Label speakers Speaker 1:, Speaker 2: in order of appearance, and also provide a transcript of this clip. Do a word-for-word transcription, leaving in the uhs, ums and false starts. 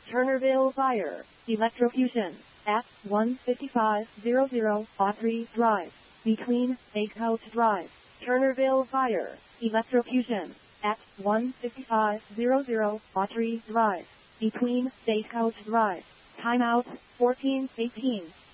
Speaker 1: Turnerville Fire, Electrocution, at one fifty-five hundred Autry Drive, between Stakehouse Drive. Turnerville Fire, Electrocution, at one fifty-five hundred Autry Drive, between Stakehouse Drive. Timeout, fourteen eighteen.